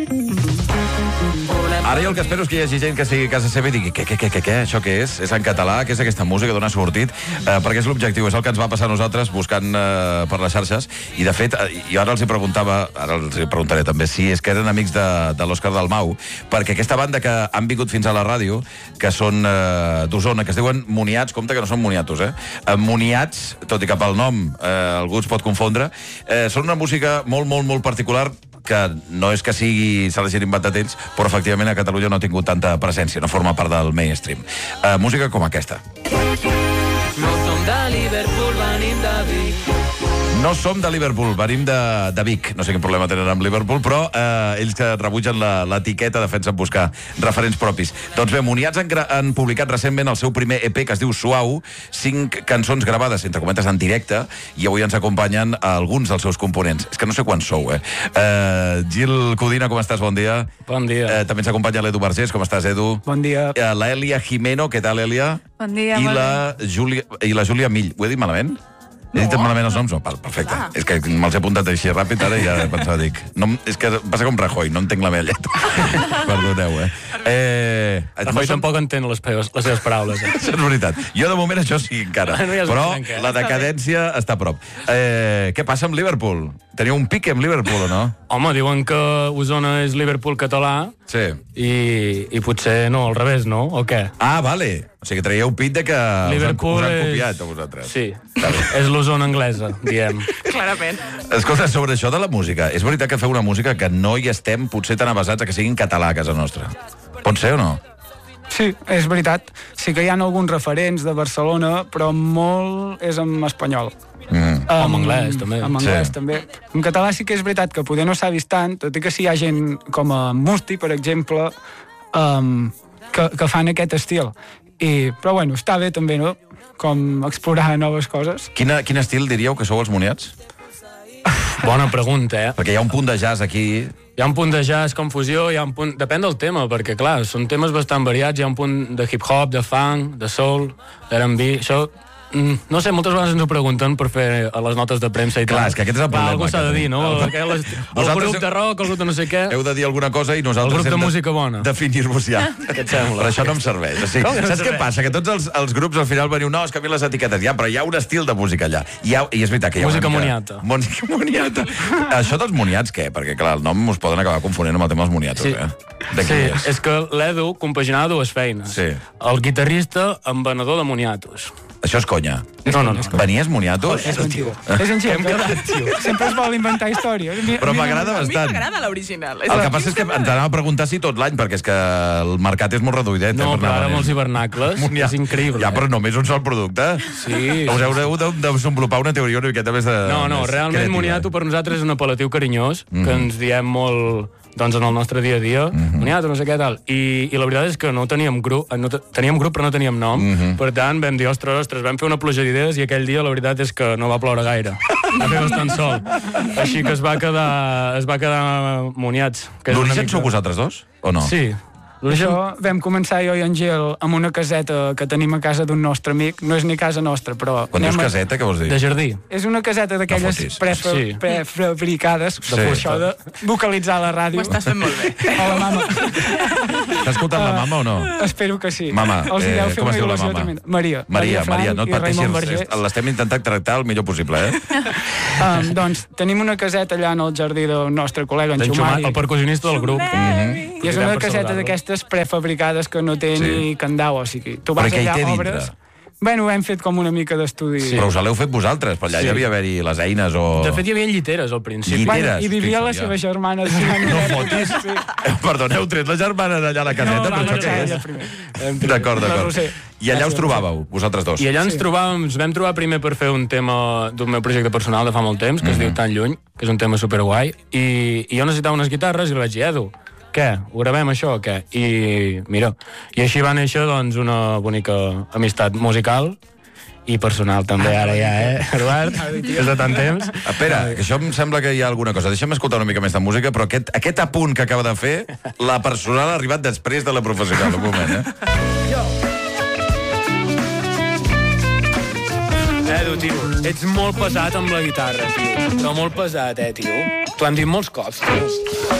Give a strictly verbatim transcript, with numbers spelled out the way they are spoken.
Ara jo el que espero és que hi hagi gent que estigui a casa seva i digui què, què, què, què, què, això què és? És en català? Què és aquesta música? D'on ha sortit? Eh, perquè és l'objectiu, és el que ens va passar a nosaltres buscant eh, per les xarxes. I de fet, eh, jo ara els hi preguntava, ara els hi preguntaré també, si és que eren amics de, de l'Òscar Dalmau, perquè aquesta banda que han vingut fins a la ràdio, que són eh, d'Osona, que es diuen Moniats, compte que no són moniatos, eh? eh Moniats, tot i que pel nom eh, algú es pot confondre, eh, són una música molt, molt, molt particular, que no és que sigui se l'hagin inventat ells, però efectivament a Catalunya no ha tingut tanta presència, no forma part del mainstream. Uh, música com aquesta. No som de Liverpool, venim de Vic. No som de Liverpool, venim de, de Vic. No sé quin problema tenen amb Liverpool, però eh, ells que rebutgen l'etiqueta defensen buscar referents propis. Doncs bé, Moniats han, han publicat recentment el seu primer E P, que es diu Suau, cinc cançons gravades, entre cometes, en directe, i avui ens acompanyen alguns dels seus components. És que no sé quants sou, eh? eh Gil Codina, com estàs? Bon dia. Bon dia. Eh, també ens acompanya l'Edu Vergés. Com estàs, Edu? Bon dia. Eh, la Elia Jimeno, què tal, Elia? Bon dia, I molt la, Júlia, I la Júlia Mill. Ho he dit malament? No. He dit malament els noms? No, perfecte. Ah. És que me'ls he apuntat així ràpid ara i ja pensava, dic... No, és que passa com Rajoy, no entenc la meva lletra. Perdoneu, eh? eh Rajoy no tampoc entén les, les seves paraules. Eh? És veritat. Jo, de moment, això sí, encara. No, ja però entenc, eh? la decadència està a prop. Eh, què passa amb Liverpool? Teniu un pique amb Liverpool, o no? Home, diuen que Osona és Liverpool català. Sí. I, i potser no, al revés, no? O què? Ah, vale. O sigui, traieu pit de que Liverpool us han, us han és... copiat a vosaltres. Sí. És l'Osona anglesa, diem. Clarament. Escolta, sobre això de la música, és veritat que feu una música que no hi estem potser tan avasats a que sigui en català a casa nostra. Pot ser o no? Sí, és veritat. Sí que hi ha alguns referents de Barcelona, però molt és en espanyol. Mm. O en anglès, també. En anglès, Sí. també. En català sí que és veritat que poder no s'ha vist tant, tot i que sí hi ha gent com a Musti, per exemple, um, que, que fan aquest estil. I, però bueno, està bé també, no?, com explorar noves coses. Quina, quin estil diríeu que sou els Moniats? Bona pregunta, eh? Perquè hi ha un punt de jazz aquí... Hi ha un punt de jazz, confusió, hi ha un punt... Depèn del tema, perquè, clar, són temes bastant variats. Hi ha un punt de hip-hop, de funk, de soul, d'R and B... Això... No sé, moltes vegades ens ho pregunten per fer a les notes de premsa i Clar, tal. és que aquest és el problema. Algú s'ha de dir, no? El, el, el, el grup de rock, el grup de no sé què... Heu de dir alguna cosa i nosaltres... El grup de hem música bona. Definir-vos ja. Què et sembla? Però això no em serveix. O sigui, Com que no saps què serveix? passa? Que tots els, els grups al final veniu, no, es canvien les etiquetes, ja, però hi ha un estil de música allà. I, ha, i és veritat que hi ha Música una mica... moniata. Música moniata. Això dels moniats, què? Perquè, clar, el nom us poden acabar confonent amb el tema dels moniatos, Sí. eh? De Sí, qui és? és que l'Edu compaginava dues feines. Sí. El guitarrista amb venedor de moniatos. Això és conya. No, no, no. Venies moniatos? És mentida. És en Gil, que sempre es vol inventar històries. Però m'agrada A mi bastant. m'agrada l'original. El que passa és que ens anàvem a preguntar si tot l'any, perquè és que el mercat és molt reduïdet. No, eh, per però anar ara amb venent. els hivernacles Moniat. és increïble. Ja, però només un sol producte. Sí. Us haureu de, de desenvolupar una teoria una miqueta més de... No, no, més realment creativa. moniato per nosaltres és un apel·latiu carinyós, Mhm. que ens diem molt doncs en el nostre dia a dia, moniato, no sé què tal. I, i la veritat és que no teníem grup, no te, teníem grup però no teníem nom, Mhm. per tant vam dir, ostres, ostres, vam fer una pluja d'idees i aquell dia la veritat és que no va ploure gaire. Va fer bastant sol. Així que es va quedar, es va quedar moniats. que és una L'origen mica- sou vosaltres dos? O no? Sí. L'origen... Això vam començar jo i en Gil amb una caseta que tenim a casa d'un nostre amic. No és ni casa nostra, però... Quan dius anem a- caseta, què vols dir? De jardí. És una caseta d'aquelles fotis. prefa- Sí. prefabricades. Sí. Sí. Això de vocalitzar a la ràdio. Ho estàs fent molt bé. Hola, mama. T'ha escoltat la mama o no? Espero que sí. Mama, Els hi eh, deu fer com es una diu la il·lusió mama? tremenda. Maria. Maria, Frank Maria, no et i Raimon pateixis. Vergés. L'estem intentant tractar el millor possible, eh? Um, doncs tenim una caseta allà en el jardí del nostre col·lega, en D'en Xumari. Xumari, el percussionista del grup. I és Aprofitem una per caseta saludar-lo. d'aquestes prefabricades que no té Sí. ni candau, o sigui, tu vas Però què hi allà, té dintre? obres... Bueno, hem fet com una mica d'estudi. Sí. Però us l'heu fet vosaltres, però allà Sí. ja havia haver-hi les eines o... De fet, hi havia lliteres al principi. Lliteres. Bueno, i vivia Fixa, la ja. seva germana. Sí, No fotis. Sí. Perdona, heu tret la germana d'allà a la caseta, No, però va això marxar què ella és? primer. D'acord, La d'acord. Roser. I allà us Gràcies, trobàveu, vosaltres dos? I allà ens Sí. trobàvem, ens vam trobar primer per fer un tema d'un meu projecte personal de fa molt temps, que es diu Tan lluny, que és un tema superguai, i, i jo necessitava unes guitarres i li vaig dir, Edu, què? Ho gravem això o què? I mira, i així va néixer doncs una bonica amistat musical i personal també, ara ja, eh, Eduard? És de tant temps. Espera, que això em sembla que hi ha alguna cosa. Deixa'm escoltar una mica més de música, però aquest, aquest apunt que acaba de fer, la personal ha arribat després de la professional. Un moment, eh? Edu, tio, ets molt pesat amb la guitarra, tio. Però molt pesat, eh, tio. T'ho han dit molts cops, tio.